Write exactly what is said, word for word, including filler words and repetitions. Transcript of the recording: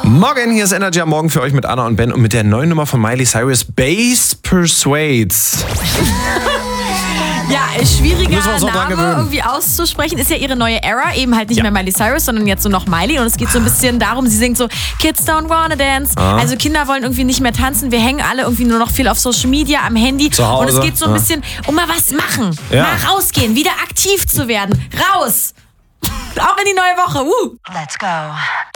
Morgen, hier ist Energy am Morgen für euch mit Anna und Ben und mit der neuen Nummer von Miley Cyrus, Bass Persuades. Ja, schwieriger Müssen wir uns noch dran Name gewöhnen. irgendwie auszusprechen. Ist ja ihre neue Era, eben halt nicht Ja. mehr Miley Cyrus, sondern jetzt so noch Miley. Und es geht so ein bisschen darum, sie singt so, Kids don't wanna dance. Ah. Also Kinder wollen irgendwie nicht mehr tanzen. Wir hängen alle irgendwie nur noch viel auf Social Media, am Handy. Zu Hause. Und es geht so ein Ah. bisschen um mal was machen. Ja. Mal rausgehen, wieder aktiv zu werden. Raus! Auch in die neue Woche. Uh. Let's go.